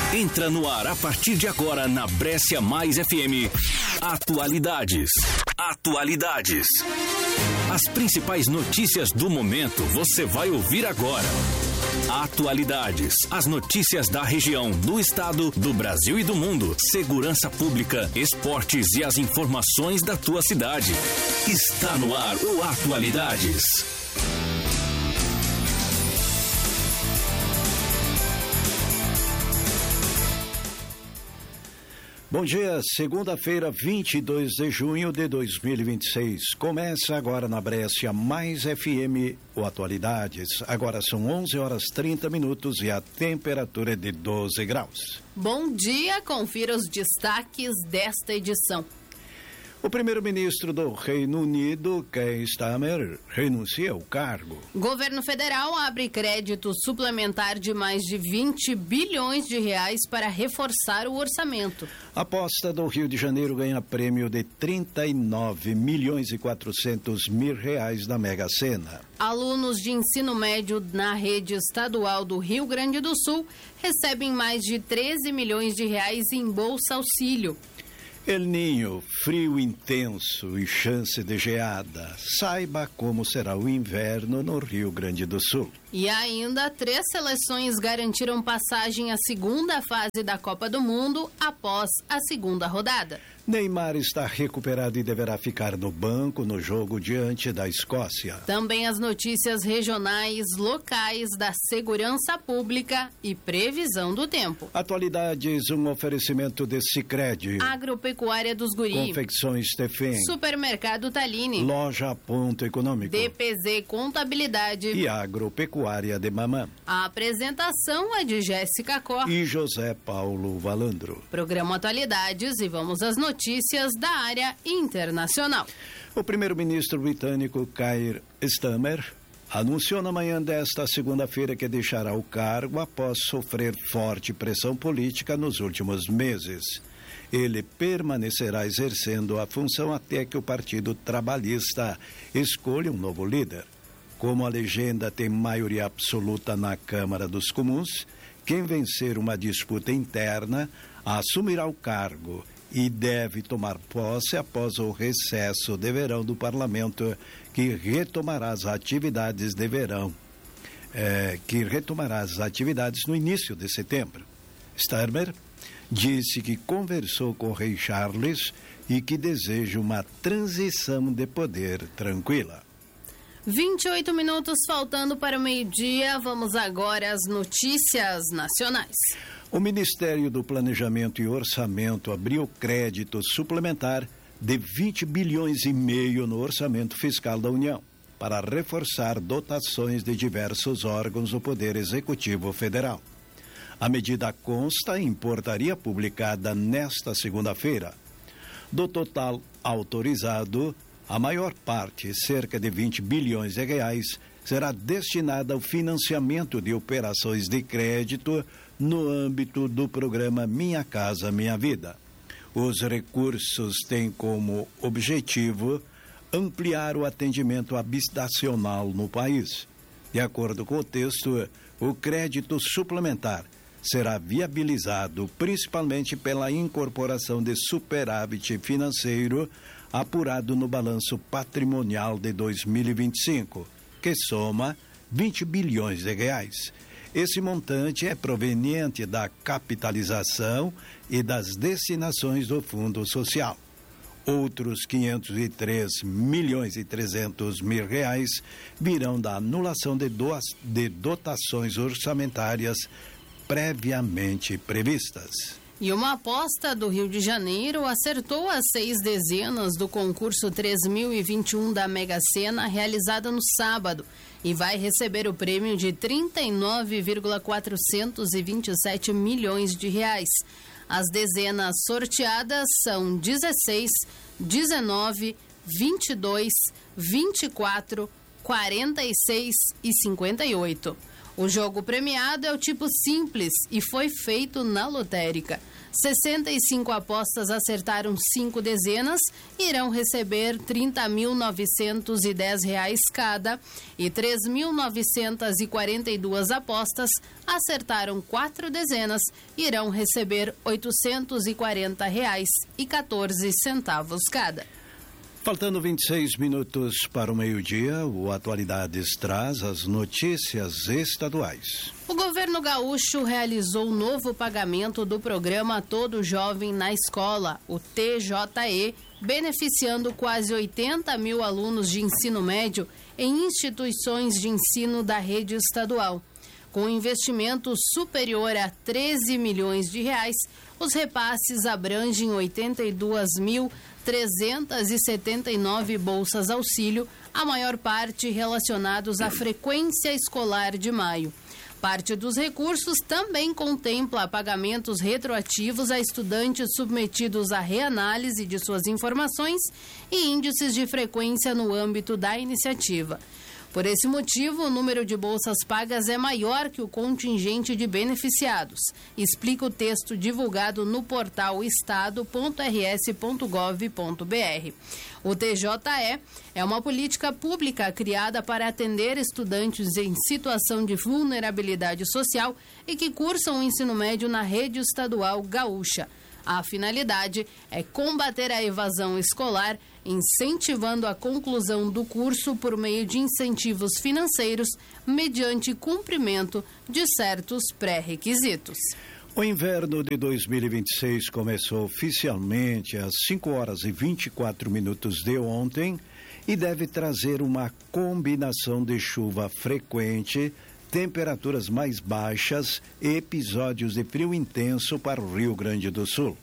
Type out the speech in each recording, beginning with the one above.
Entra no ar a partir de agora na Brescia Mais FM. Atualidades. As principais notícias do momento você vai ouvir agora. Atualidades. As notícias da região, do estado, do Brasil e do mundo. Segurança pública, esportes e as informações da tua cidade. Está no ar o Atualidades. Bom dia, segunda-feira, 22 de junho de 2026. Começa agora na Brescia Mais FM, o Atualidades. Agora são 11 horas 30 minutos e a temperatura é de 12 graus. Bom dia, confira os destaques desta edição. O primeiro-ministro do Reino Unido, Keir Starmer, renuncia ao cargo. Governo federal abre crédito suplementar de mais de 20 bilhões de reais para reforçar o orçamento. A aposta do Rio de Janeiro ganha prêmio de 39 milhões e 400 mil reais da Mega Sena. Alunos de ensino médio na rede estadual do Rio Grande do Sul recebem mais de 13 milhões de reais em Bolsa Auxílio. El Niño, frio intenso e chance de geada. Saiba como será o inverno no Rio Grande do Sul. E ainda, 3 seleções garantiram passagem à segunda fase da Copa do Mundo após a segunda rodada. Neymar está recuperado e deverá ficar no banco no jogo diante da Escócia. Também as notícias regionais, locais, da segurança pública e previsão do tempo. Atualidades, um oferecimento de Sicredi. Agropecuária dos Guri. Confecções Stefan. Supermercado Talini. Loja Ponto Econômico. DPZ Contabilidade. E Agropecuária de Mamã. A apresentação é de Jéssica Cor e José Paulo Valandro. Programa Atualidades e vamos às notícias da área internacional. O primeiro-ministro britânico Keir Starmer anunciou na manhã desta segunda-feira que deixará o cargo após sofrer forte pressão política nos últimos meses. Ele permanecerá exercendo a função até que o Partido Trabalhista escolha um novo líder. Como a legenda tem maioria absoluta na Câmara dos Comuns, quem vencer uma disputa interna assumirá o cargo e deve tomar posse após o recesso de verão do Parlamento, que retomará as atividades de verão, no início de setembro. Starmer disse que conversou com o rei Charles e que deseja uma transição de poder tranquila. 28 minutos faltando para o meio-dia, vamos agora às notícias nacionais. O Ministério do Planejamento e Orçamento abriu crédito suplementar de 20 bilhões e meio no orçamento fiscal da União para reforçar dotações de diversos órgãos do Poder Executivo Federal. A medida consta em portaria publicada nesta segunda-feira. Do total autorizado, a maior parte, cerca de 20 bilhões de reais, será destinada ao financiamento de operações de crédito no âmbito do programa Minha Casa Minha Vida. Os recursos têm como objetivo ampliar o atendimento habitacional no país. De acordo com o texto, o crédito suplementar será viabilizado principalmente pela incorporação de superávit financeiro apurado no balanço patrimonial de 2025, que soma 20 bilhões de reais. Esse montante é proveniente da capitalização e das destinações do Fundo Social. Outros 503 milhões e 300 mil reais virão da anulação de dotações orçamentárias previamente previstas. E uma aposta do Rio de Janeiro acertou as 6 dezenas do concurso 3021 da Mega Sena, realizada no sábado, e vai receber o prêmio de 39,427 milhões de reais. As dezenas sorteadas são 16, 19, 22, 24, 46 e 58. O jogo premiado é o tipo simples e foi feito na lotérica. 65 apostas acertaram 5 dezenas e irão receber R$ 30.910 cada, e 3.942 apostas acertaram 4 dezenas e irão receber R$ 840,14 cada. Faltando 26 minutos para o meio-dia, o Atualidades traz as notícias estaduais. O governo gaúcho realizou o novo pagamento do programa Todo Jovem na Escola, o TJE, beneficiando quase 80 mil alunos de ensino médio em instituições de ensino da rede estadual. Com investimento superior a 13 milhões de reais, os repasses abrangem 82.379 bolsas auxílio, a maior parte relacionados à frequência escolar de maio. Parte dos recursos também contempla pagamentos retroativos a estudantes submetidos à reanálise de suas informações e índices de frequência no âmbito da iniciativa. Por esse motivo, o número de bolsas pagas é maior que o contingente de beneficiados, explica o texto divulgado no portal estado.rs.gov.br. O TJE é uma política pública criada para atender estudantes em situação de vulnerabilidade social e que cursam o ensino médio na rede estadual gaúcha. A finalidade é combater a evasão escolar, incentivando a conclusão do curso por meio de incentivos financeiros mediante cumprimento de certos pré-requisitos. O inverno de 2026 começou oficialmente às 5h24 de ontem e deve trazer uma combinação de chuva frequente, temperaturas mais baixas e episódios de frio intenso para o Rio Grande do Sul.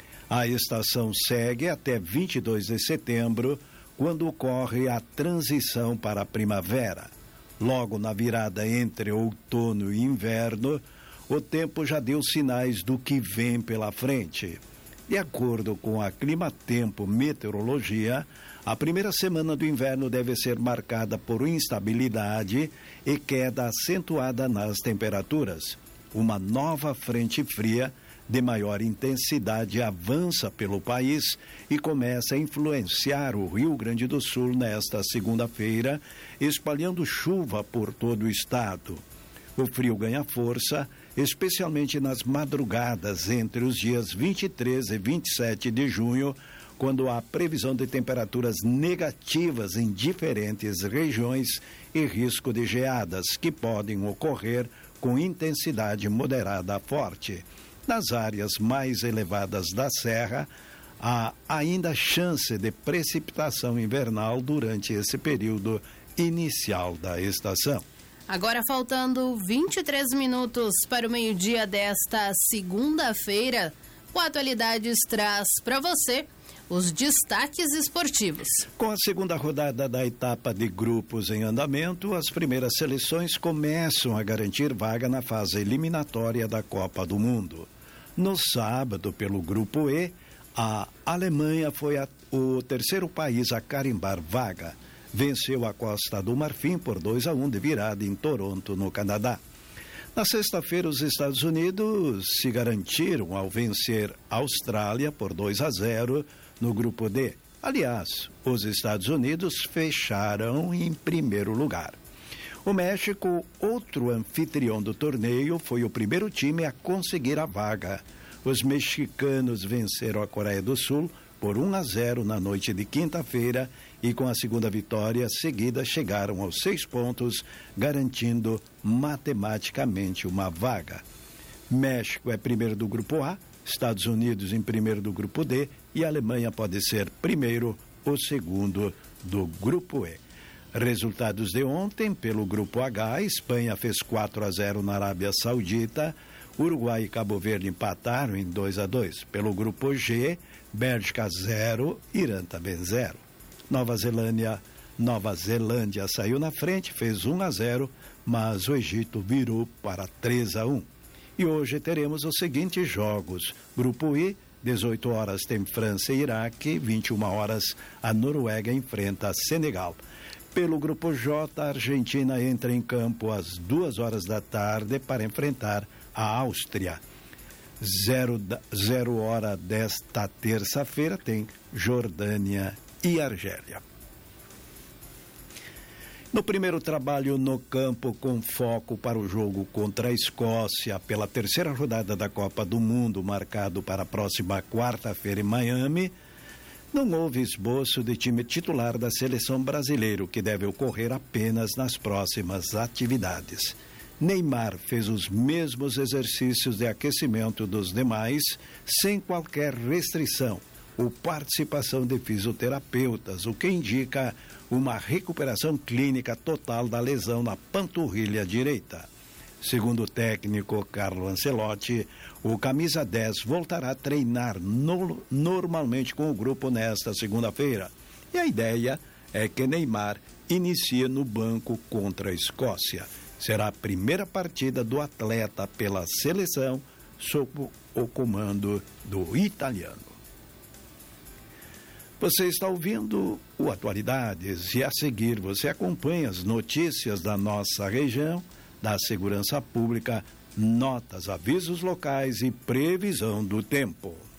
A estação segue até 22 de setembro, quando ocorre a transição para a primavera. Logo na virada entre outono e inverno, o tempo já deu sinais do que vem pela frente. De acordo com a Climatempo Meteorologia, a primeira semana do inverno deve ser marcada por instabilidade e queda acentuada nas temperaturas. Uma nova frente fria de maior intensidade avança pelo país e começa a influenciar o Rio Grande do Sul nesta segunda-feira, espalhando chuva por todo o estado. O frio ganha força, especialmente nas madrugadas entre os dias 23 e 27 de junho, quando há previsão de temperaturas negativas em diferentes regiões e risco de geadas, que podem ocorrer com intensidade moderada a forte. Nas áreas mais elevadas da serra, há ainda chance de precipitação invernal durante esse período inicial da estação. Agora faltando 23 minutos para o meio-dia desta segunda-feira, o Atualidades traz para você os destaques esportivos. Com a segunda rodada da etapa de grupos em andamento, as primeiras seleções começam a garantir vaga na fase eliminatória da Copa do Mundo. No sábado, pelo Grupo E, a Alemanha foi o terceiro país a carimbar vaga. Venceu a Costa do Marfim por 2-1 de virada em Toronto, no Canadá. Na sexta-feira, os Estados Unidos se garantiram ao vencer a Austrália por 2-0 no Grupo D. Aliás, os Estados Unidos fecharam em primeiro lugar. O México, outro anfitrião do torneio, foi o primeiro time a conseguir a vaga. Os mexicanos venceram a Coreia do Sul por 1-0 na noite de quinta-feira e com a segunda vitória seguida chegaram aos 6 pontos, garantindo matematicamente uma vaga. México é primeiro do Grupo A, Estados Unidos em primeiro do Grupo D e a Alemanha pode ser primeiro ou segundo do Grupo E. Resultados de ontem, pelo Grupo H, Espanha fez 4-0 na Arábia Saudita, Uruguai e Cabo Verde empataram em 2-2. Pelo Grupo G, Bélgica 0, Irã também 0. Nova Zelândia saiu na frente, fez 1-0, mas o Egito virou para 3-1. E hoje teremos os seguintes jogos. Grupo I, 18 horas tem França e Iraque, 21 horas a Noruega enfrenta Senegal. Pelo Grupo J, a Argentina entra em campo às 14h para enfrentar a Áustria. 0h desta terça-feira tem Jordânia e Argélia. No primeiro trabalho no campo, com foco para o jogo contra a Escócia, pela terceira rodada da Copa do Mundo, marcado para a próxima quarta-feira em Miami, não houve esboço de time titular da seleção brasileira, o que deve ocorrer apenas nas próximas atividades. Neymar fez os mesmos exercícios de aquecimento dos demais, sem qualquer restrição ou participação de fisioterapeutas, o que indica uma recuperação clínica total da lesão na panturrilha direita. Segundo o técnico Carlo Ancelotti, o camisa 10 voltará a treinar normalmente com o grupo nesta segunda-feira. E a ideia é que Neymar inicie no banco contra a Escócia. Será a primeira partida do atleta pela seleção sob o comando do italiano. Você está ouvindo o Atualidades e a seguir você acompanha as notícias da nossa região, da segurança pública, notas, avisos locais e previsão do tempo.